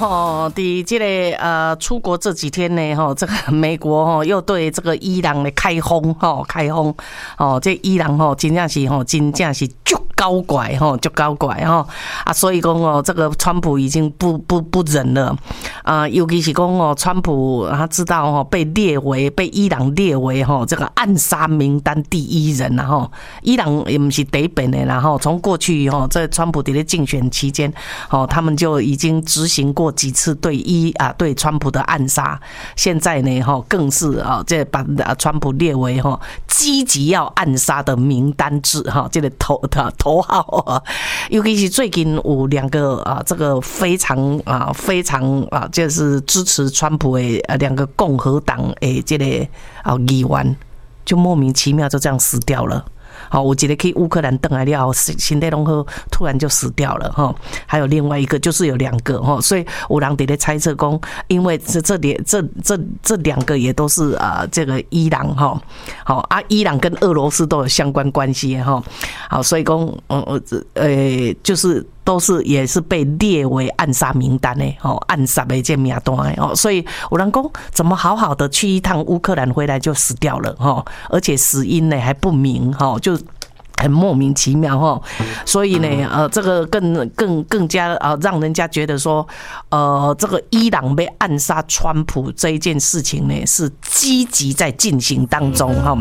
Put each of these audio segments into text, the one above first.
哈，这个出国这几天呢，哈，这个美国哈又对这个伊朗的开轰哦，这伊朗哈真正是足高怪哈，足高怪哈啊，所以讲哦，这个川普已经不忍了啊，尤其是讲哦，川普他知道哈被伊朗列为哈这个暗杀名单第一人然后伊朗也不是第一遍的，然后从过去哈在川普的竞选期间，哦，他们就已经执行过几次对川普的暗杀，现在呢哈更是啊这把川普列为哈积极要暗杀的名单制哈，这个头号，尤其是最近有两个这个非常就是支持川普的两个共和党的这个议员，就莫名其妙就这样死掉了。好，我记得去乌克兰登来了，身体拢好，突然就死掉了哈。还有另外一个，就是有两个哈，所以有人在猜测讲，因为这两个也都是这个伊朗哈，好啊，伊朗跟俄罗斯都有相关关系哈，好，所以讲就是。也是被列为暗杀名单的哦，暗杀的这名单的哦，所以有人讲怎么好好的去一趟乌克兰回来就死掉了哈，而且死因呢还不明哈，就很莫名其妙哈，所以呢这个更加让人家觉得说这个伊朗被暗杀川普这一件事情呢是积极在进行当中哈。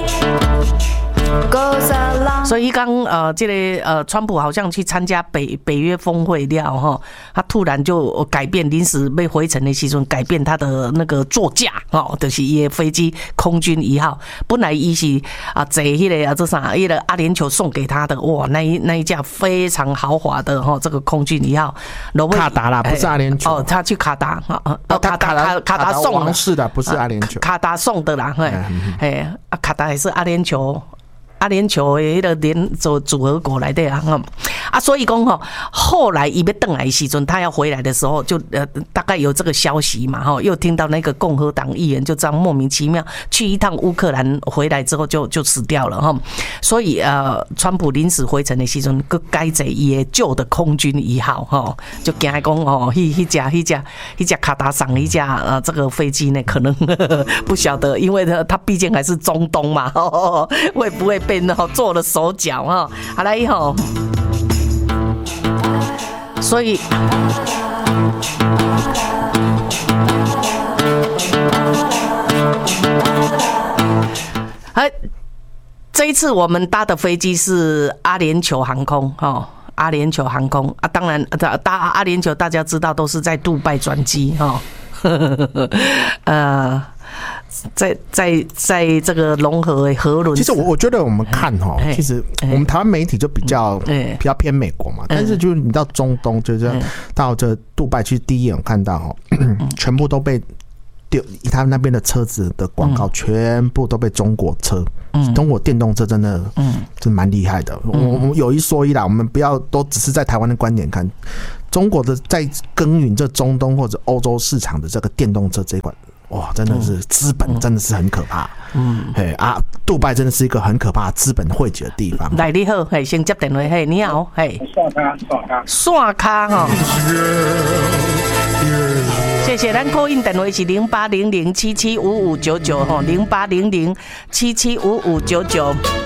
所以刚这个川普好像去参加北约峰会了哈，他突然就改变临时被回程的时候改变他的那个座驾哦，就是伊的飞机空军1号，本来伊是坐迄个这啥迄个阿联酋送给他的哇，那一架非常豪华的哈这个空军1号， 卡达啦，不是阿联酋哦，他去卡达卡达送王室的，不是阿联酋， 卡达送的啦，嘿，卡达也是阿联酋的迄个联组合国来的啊，所以讲后来伊要回来的时阵，他要回来的时候，就大概有这个消息嘛又听到那个共和党议员就这样莫名其妙去一趟乌克兰，回来之后就死掉了所以川普临时回程的时阵，佮改坐伊的旧的空军1号就惊讲迄架卡达上一架这个飞机呢，可能不晓得，因为他毕竟还是中东嘛会不会被做了手脚好来所以这一次我们搭的飞机是阿联酋航空阿联酋航空当然搭阿联酋大家知道都是在杜拜转机在这个融合核轮， 其实我觉得我们看其实我们台湾媒体就比较偏美国嘛，但是就是你到中东，就是到这杜拜去，第一眼看到全部都被他们那边的车子的广告全部都被中国车，中国电动车真的蛮厉害的。我们有一说一啦，我们不要都只是在台湾的观点看，中国的在耕耘这中东或者欧洲市场的这个电动车这一块。哇，真的是资本真的是很可怕。杜拜真的是一个很可怕的资本汇集的地方。来你好，先接电话，你好，线卡谢谢，咱 call in 电话是0800775599 0800775599。